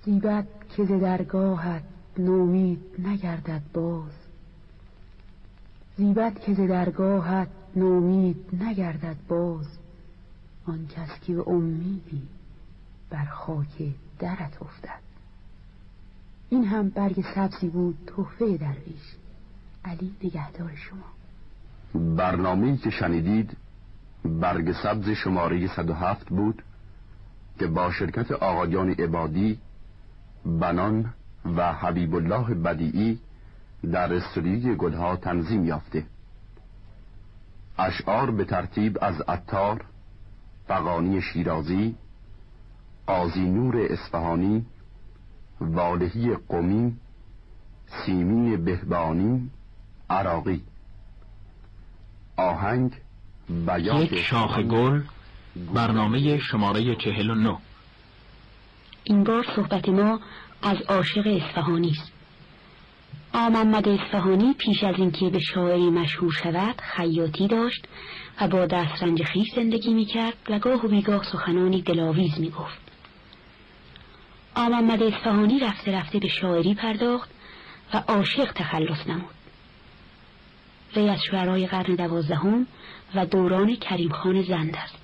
زیبد که ز درگاهت نومید نگردد باز، زیبد که ز درگاهت نومید نگردد باز، آن کس که به امیدی بر خاک درت افتد. این هم برگ سبزی بود تحفه درویش. علی نگهدار شما. برنامه‌ای که شنیدید برگ سبز شماره 107 بود که با شرکت آقایان عبادی، بنان و حبیب الله بدیعی در استودیوی گلها تنظیم یافته. اشعار به ترتیب از عطار، فغانی شیرازی، قاضی نور اصفهانی، والهی قمی، سیمین بهبانی، عراقی. آهنگ یک شاخ گل، برنامه شماره 49. این بار صحبت ما از عاشق اصفهانی است. محمد اصفهانی پیش از اینکه به شاعری مشهور شود خیاطی داشت و با دسترنج خویش زندگی میکرد و گاه و بیگاه سخنانی دلاویز میگفت. محمد اصفهانی رفته رفته به شاعری پرداخت و عاشق تخلص نمود. وی از شعرای قرن 12 و دوران کریم خان زند است.